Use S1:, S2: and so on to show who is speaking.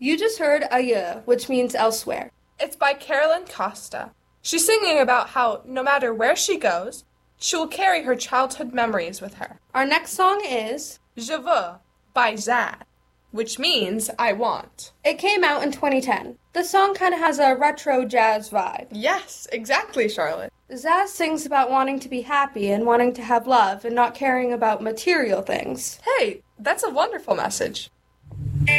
S1: You just heard Ailleurs, which means elsewhere.
S2: It's by Carolyn Costa. She's singing about how, no matter where she goes, she will carry her childhood memories with her.
S1: Our next song is
S2: Je veux by Zad, which means I want.
S1: It came out in 2010. The song kind of has a retro jazz vibe.
S2: Yes, exactly, Charlotte.
S1: Zaz sings about wanting to be happy and wanting to have love and not caring about material things.
S2: Hey, that's a wonderful message.